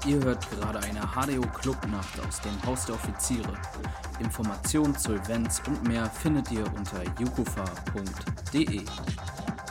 Ihr hört gerade eine HDO Clubnacht aus dem Haus der Offiziere. Informationen zu Events und mehr findet ihr unter jukufa.de.